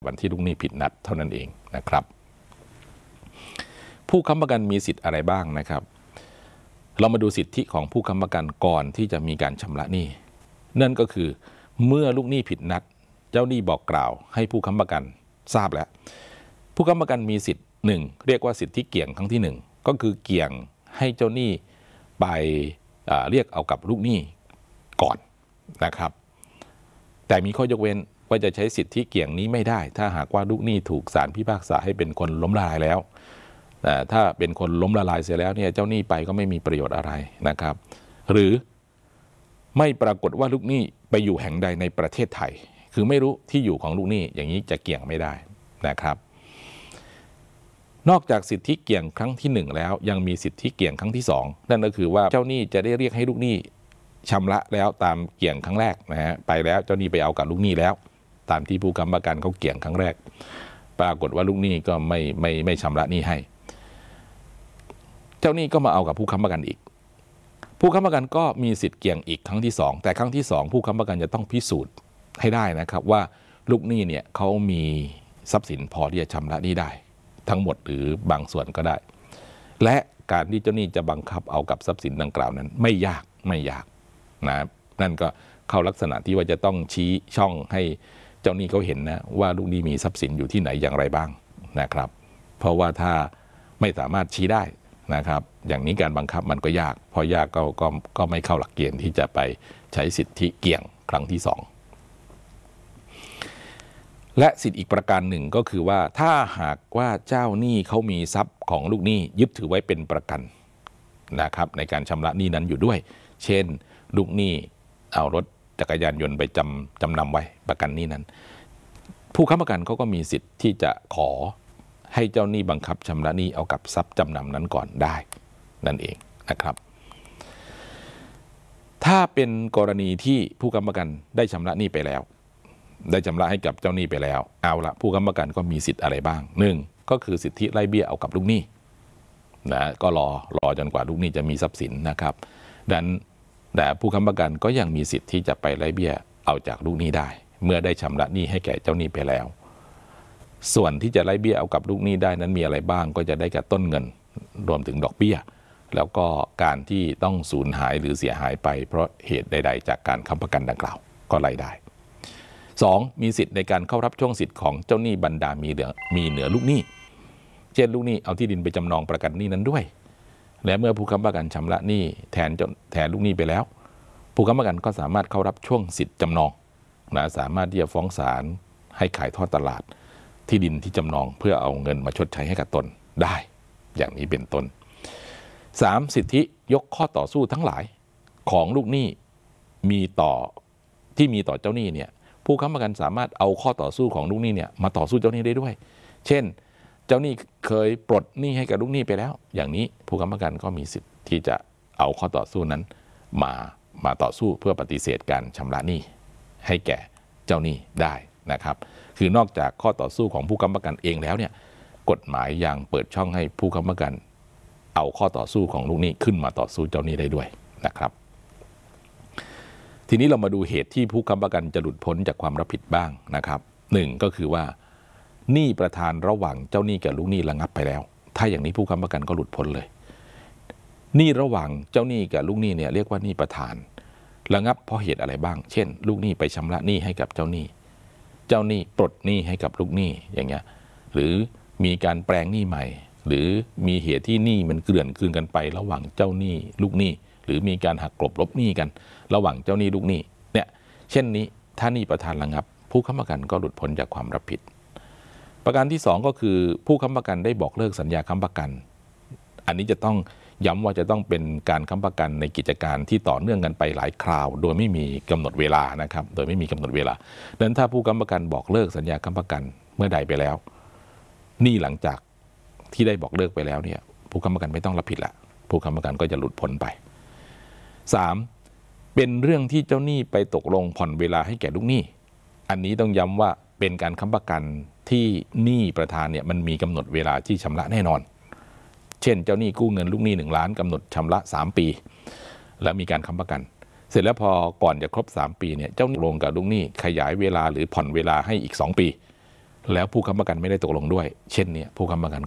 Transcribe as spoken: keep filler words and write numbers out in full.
วันที่ลูกหนี้ผิดนัดเท่านั้นเองนะครับผู้ค้ำประกันมีสิทธิ์อะไรบ้างนะครับเรามาดูสิทธิของผู้ค้ำประกันก่อนที่จะมีการชำระหนี้นั่นก็คือเมื่อลูกหนี้ผิดนัดเจ้าหนี้บอกกล่าวให้ผู้ค้ำประกันทราบแล้วผู้ค้ำประกันมีสิทธิ์หนึ่งเรียกว่าสิทธิเกี่ยงครั้งที่หนึ่งก็คือเกี่ยงให้เจ้าหนี้ไปเรียกเอากับลูกหนี้ก่อนนะครับแต่มีข้อยกเว้นว่าจะใช้สิทธิเกี่ยงนี้ไม่ได้ถ้าหากว่าลูกหนี้ถูกศาลพิพากษาให้เป็นคนล้มละลายแล้วแต่ถ้าเป็นคนล้มละลายเสียแล้วเนี่ยเจ้าหนี้ไปก็ไม่มีประโยชน์อะไรนะครับหรือไม่ปรากฏว่าลูกหนี้ไปอยู่แห่งใดในประเทศไทยคือไม่รู้ที่อยู่ของลูกหนี้อย่างนี้จะเกี่ยงไม่ได้นะครับนอกจากสิทธิเกี่ยงครั้งที่หนึ่งแล้วยังมีสิทธิเกี่ยงครั้งที่สองนั่นก็คือว่าเจ้าหนี้จะได้เรียกให้ลูกหนี้ชำระแล้วตามเกี่ยงครั้งแรกนะฮะไปแล้วเจ้าหนี้ไปเอากับลูกหนี้แล้วตามที่ผู้ค้ำประกันเขาเกี่ยงครั้งแรกปรากฏว่าลูกหนี้ก็ไม่ไม่ไม่ชำระหนี้ให้เจ้าหนี้ก็มาเอากับผู้ค้ำประกันอีกผู้ค้ำประกันก็มีสิทธิ์เกี่ยงอีกครั้งที่สองแต่ครั้งที่สองผู้ค้ำประกันจะต้องพิสูจน์ให้ได้นะครับว่าลูกหนี้เนี่ยเขามีทรัพย์สินพอที่จะชำระหนี้ได้ทั้งหมดหรือบางส่วนก็ได้และการที่เจ้าหนี้จะบังคับเอากับทรัพย์สินดังกล่าวนั้นไม่ยากไม่ยากนะนั่นก็เข้าลักษณะที่ว่าจะต้องชี้ช่องให้เจ้าหนี้เขาเห็นนะว่าลูกหนี้มีทรัพย์สินอยู่ที่ไหนอย่างไรบ้างนะครับเพราะว่าถ้าไม่สามารถชี้ได้นะครับอย่างนี้การบังคับมันก็ยากพอยากก็ก็ก็ไม่เข้าหลักเกณฑ์ที่จะไปใช้สิทธิเกี่ยงครั้งที่สองและสิทธิอีกประการหนึ่งก็คือว่าถ้าหากว่าเจ้าหนี้เขามีทรัพย์ของลูกหนี้ยึดถือไว้เป็นประกันนะครับในการชำระหนี้นั้นอยู่ด้วยเช่นลูกหนี้เอารถจักรยานยนต์ไปจำจำนำไว้ประกันหนี้นั้นผู้ค้ำประกันเขาก็มีสิทธิ์ที่จะขอให้เจ้าหนี้บังคับชำระหนี้เอากับทรัพย์จำนำนั้นก่อนได้นั่นเองนะครับถ้าเป็นกรณีที่ผู้ค้ำประกันได้ชำระหนี้ไปแล้วได้ชำระให้กับเจ้าหนี้ไปแล้วเอาละผู้ค้ำประกันก็มีสิทธิ์อะไรบ้างหนึ่งก็คือสิทธิไล่เบี้ยเอากับลูกหนี้นะก็รอรอจนกว่าลูกหนี้จะมีทรัพย์สินนะครับดังนั้นแต่ผู้ค้ำประกันก็ยังมีสิทธิ์ที่จะไปไล่เบี้ยเอาจากลูกหนี้ได้เมื่อได้ชำระหนี้ให้แก่เจ้าหนี้ไปแล้วส่วนที่จะไล่เบี้ยเอากับลูกหนี้ได้นั้นมีอะไรบ้างก็จะได้กับต้นเงินรวมถึงดอกเบี้ยแล้วก็การที่ต้องสูญหายหรือเสียหายไปเพราะเหตุใดๆจากการค้ำประกันดังกล่าวก็ไล่ได้สองมีสิทธิ์ในการเข้ารับช่วงสิทธิ์ของเจ้าหนี้บรรดามีเหนือมีเหนือลูกหนี้เช่นลูกหนี้เอาที่ดินไปจำนองประกันหนี้นั้นด้วยและเมื่อผู้ค้ำประกันชำระหนี้แทนแทนลูกหนี้ไปแล้วผู้ค้ำประกันก็สามารถเข้ารับช่วงสิทธิ์จำนองนะสามารถที่จะฟ้องศาลให้ขายทอดตลาดที่ดินที่จำนองเพื่อเอาเงินมาชดใช้ให้กับตนได้อย่างนี้เป็นต้นสามสิทธิยกข้อต่อสู้ทั้งหลายของลูกหนี้มีต่อที่มีต่อเจ้าหนี้เนี่ยผู้ค้ำประกันสามารถเอาข้อต่อสู้ของลูกหนี้เนี่ยมาต่อสู้เจ้าหนี้ได้ด้วยเช่นเจ้าหนี้เคยปลดหนี้ให้กับลูกหนี้ไปแล้วอย่างนี้ผู้ค้ำประกันก็มีสิทธิ์ที่จะเอาข้อต่อสู้นั้นมามาต่อสู้เพื่อปฏิเสธการชำระหนี้ให้แก่เจ้าหนี้ได้นะครับคือนอกจากข้อต่อสู้ของผู้ค้ำประกันเองแล้วเนี่ยกฎหมายยังเปิดช่องให้ผู้ค้ำประกันเอาข้อต่อสู้ของลูกหนี้ขึ้นมาต่อสู้เจ้าหนี้ได้ด้วยนะครับทีนี้เรามาดูเหตุที่ผู้ค้ำประกันจะหลุดพ้นจากความรับผิดบ้างนะครับหนึ่งก็คือว่าหนี้ประธานระหว่างเจ้าหนี้กับลูกหนี้ระงับไปแล้วถ้าอย่างนี้ผู้ค้ำประกันก็หลุดพ้นเลยหนี้ระหว่างเจ้าหนี้กับลูกหนี้เนี่ยเรียกว่าหนี้ประธานระงับเพราะเหตุอะไรบ้างเช่นลูกหนี้ไปชำระหนี้ให้กับเจ้าหนี้เจ้าหนี้ปลดหนี้ให้กับลูกหนี้อย่างเงี้ยหรือมีการแปลงหนี้ใหม่หรือมีเหตุที่หนี้มันเกลื่อนคืนกันไประหว่างเจ้าหนี้ลูกหนี้หรือมีการหักกลบลบหนี้กันระหว่างเจ้าหนี้ลูกหนี้เนี่ยเช่นนี้ถ้าหนี้ประธานระงับผู้ค้ำประกันก็หลุดพ้นจากความรับผิดประการที่สองก็คือผู้ค้ำประกันได้บอกเลิกสัญญาค้ำประกันอันนี้จะต้องย้ำว่าจะต้องเป็นการค้ำประกันในกิจการที่ต่อเนื่องกันไปหลายคราวโดยไม่มีกำหนดเวลานะครับโดยไม่มีกำหนดเวลาดังนั้นถ้าผู้ค้ำประกันบอกเลิกสัญญาค้ำประกันเมื่อใดไปแล้วหนี้หลังจากที่ได้บอกเลิกไปแล้วเนี่ยผู้ค้ำประกันไม่ต้องรับผิดละผู้ค้ำประกันก็จะหลุดพ้นไปสามเป็นเรื่องที่เจ้าหนี้ไปตกลงผ่อนเวลาให้แก่ลูกหนี้อันนี้ต้องย้ำว่าเป็นการค้ำประกันที่หนี้ประธานเนี่ยมันมีกำหนดเวลาที่ชำระแน่นอนเช่นเจ้าหนี้กู้เงินลูกหนี้หนึ่งล้านกำหนดชำระสามปีแล้วมีการค้ำประกันเสร็จแล้วพอก่อนจะครบสามปีเนี่ยเจ้าหนี้ลงกับลูกหนี้ขยายเวลาหรือผ่อนเวลาให้อีกสองปีแล้วผู้ค้ำประกันไม่ได้ตกลงด้วยเช่นนี้ผู้ค้ำประกัน